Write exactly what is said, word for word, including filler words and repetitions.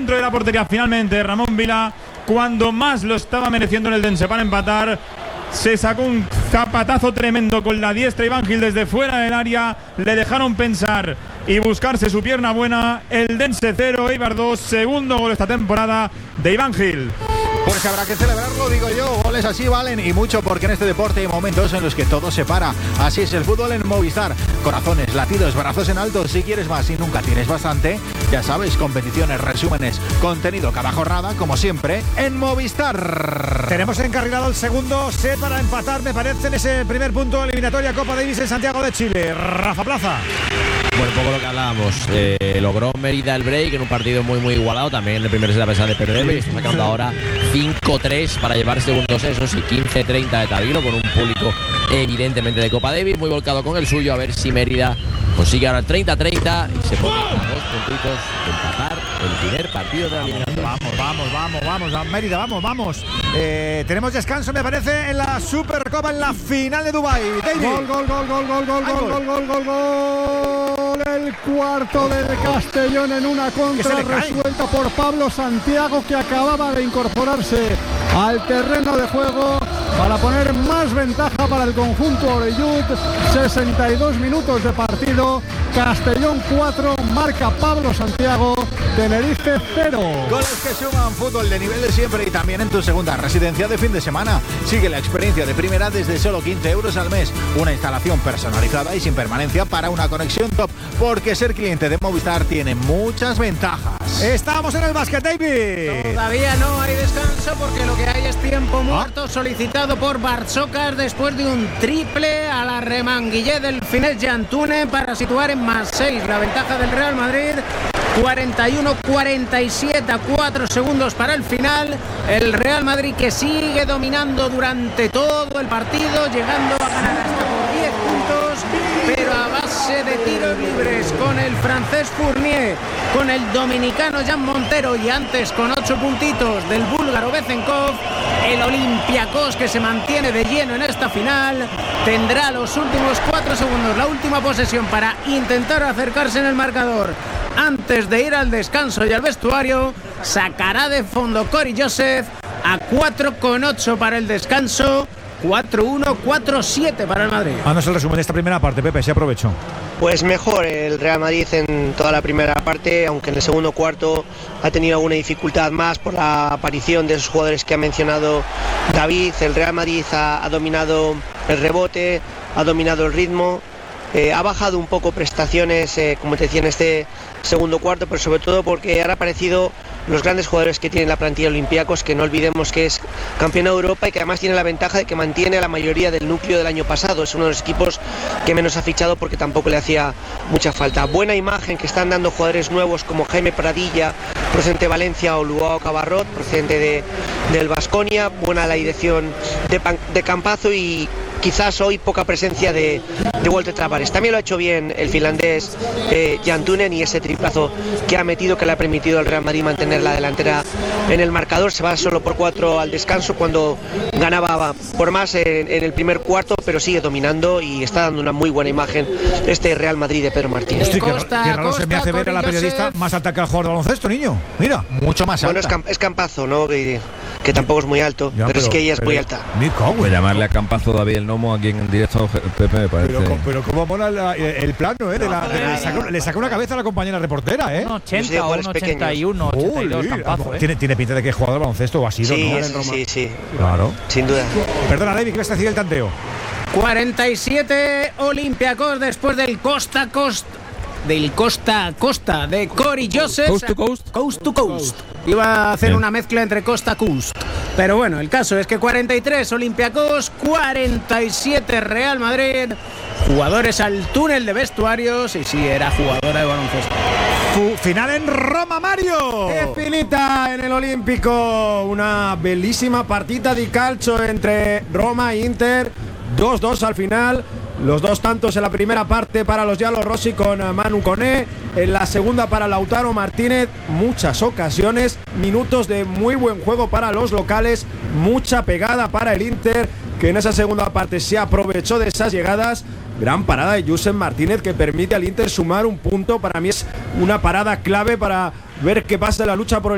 dentro de la portería finalmente Ramón Vila, cuando más lo estaba mereciendo en el Dense para empatar. Se sacó un zapatazo tremendo con la diestra Iván Gil desde fuera del área. Le dejaron pensar y buscarse su pierna buena. El Dense cero, Eibar dos. Segundo gol esta temporada de Iván Gil. Pues habrá que celebrarlo, digo yo. Goles así valen y mucho, porque en este deporte hay momentos en los que todo se para. Así es el fútbol en Movistar. Corazones, latidos, brazos en alto. Si quieres más y nunca tienes bastante, ya sabes, competiciones, resúmenes, contenido cada jornada, como siempre, en Movistar. Tenemos encarrilado el segundo set para empatar, me parece, en ese primer punto eliminatoria Copa Davis en Santiago de Chile. Rafa Plaza. Bueno, un poco lo que hablábamos. Eh, logró Mérida el break en un partido muy, muy igualado. También en el primer set a pesar de perder. Y está sacando ahora cinco tres para llevar segundos esos y quince treinta de Tabilo, con un público evidentemente de Copa Davis muy volcado con el suyo. A ver si Mérida consigue ahora el treinta treinta y se pone a dos puntitos de empatar el primer partido de la eliminatoria. Vamos, vamos, vamos, vamos, a Mérida, vamos, vamos. Eh, tenemos descanso, me parece, en la Supercopa, en la final de Dubái. David. Gol, gol, gol, gol, gol, gol, gol, gol, gol, gol, gol. El cuarto del Castellón en una contra resuelta por Pablo Santiago, que acababa de incorporarse al terreno de juego para poner más ventaja para el conjunto Oreyud. sesenta y dos minutos de partido. Castellón cuatro, marca Pablo Santiago. Tenerife cero. Goles que suman, fútbol de nivel de siempre y también en tu segunda residencia de fin de semana. Sigue la experiencia de primera desde solo quince euros al mes. Una instalación personalizada y sin permanencia para una conexión top, porque ser cliente de Movistar tiene muchas ventajas. Estamos en el básquet, David. Todavía no hay descanso, porque lo que hay es tiempo muerto, ¿Ah? solicitado por Barçocas después de un triple a la remanguillé del Finés Jantune para situar en más seis la ventaja del Real Madrid. cuarenta y uno cuarenta y siete a cuatro segundos para el final. El Real Madrid, que sigue dominando durante todo el partido, llegando a ganar hasta por diez puntos, pero a base de tiros libres, con el francés Fournier, con el dominicano Jan Montero y antes con ocho puntitos del búlgaro Bezenkov. El Olympiacos, que se mantiene de lleno en esta final, tendrá los últimos cuatro segundos, la última posesión, para intentar acercarse en el marcador antes de ir al descanso y al vestuario. Sacará de fondo Cory Joseph a cuatro con ocho para el descanso. cuatro uno, cuatro siete para el Madrid. Haznos el resumen de esta primera parte, Pepe, si aprovecho. Pues mejor el Real Madrid en toda la primera parte, aunque en el segundo cuarto ha tenido alguna dificultad más por la aparición de esos jugadores que ha mencionado David. El Real Madrid ha, ha dominado el rebote, ha dominado el ritmo, eh, ha bajado un poco prestaciones, eh, como te decía, en este segundo cuarto, pero sobre todo porque han aparecido los grandes jugadores que tiene la plantilla Olympiacos, que no olvidemos que es campeón de Europa y que además tiene la ventaja de que mantiene a la mayoría del núcleo del año pasado. Es uno de los equipos que menos ha fichado porque tampoco le hacía mucha falta. Buena imagen que están dando jugadores nuevos como Jaime Pradilla, procedente de Valencia, o Luao Cabarrot, procedente de, del Baskonia. Buena la dirección de, de Campazo y quizás hoy poca presencia de, de Walter Tavares. También lo ha hecho bien el finlandés eh, Jan Tunen, y ese triplazo que ha metido, que le ha permitido al Real Madrid mantener la delantera en el marcador. Se va solo por cuatro al descanso, cuando ganaba por más en, en el primer cuarto, pero sigue dominando y está dando una muy buena imagen este Real Madrid de Pedro Martínez. Estoy Costa, que, que raro Costa, se me hace ver a la periodista Joseph. Más alta que al jugador de baloncesto, niño. Mira, mucho más alta. Bueno, es, Camp, es Campazo, ¿no? Que, que tampoco es muy alto, ya, pero, pero es que ella es muy alta. Voy a llamarle a Campazo David el Nomo aquí en directo, Pepe, me parece. Pero, pero cómo mola la, el plano, ¿eh? De la, de, le, saca, le saca una cabeza a la compañera reportera, ¿eh? un ochenta o un ochenta y uno, ochenta y dos, Campazo, ¿eh? Tiene, tiene pinta de que es jugador de baloncesto o ha sido, sí, ¿no? Sí, sí, sí. Claro. Sin duda. Perdona, David, ¿qué vas a decir el tanteo? cuarenta y siete Olympiacos después del Costa Costa. Del Costa a Costa de Cory Joseph. Coast to coast. Coast to coast. Iba a hacer Bien. una mezcla entre Costa Coast. Pero bueno, el caso es que cuarenta y tres Olympiacos, cuarenta y siete Real Madrid. Jugadores al túnel de vestuarios. Y sí, era jugadora de baloncesto. Final en Roma, Mario. ¡Qué finita en el Olímpico! Una bellísima partita di calcio entre Roma e Inter. dos dos al final. Los dos tantos en la primera parte para los giallorossi con Manu Koné. En la segunda para Lautaro Martínez. Muchas ocasiones, minutos de muy buen juego para los locales. Mucha pegada para el Inter, que en esa segunda parte se aprovechó de esas llegadas. Gran parada de Josep Martínez, que permite al Inter sumar un punto. Para mí es una parada clave para ver qué pasa en la lucha por el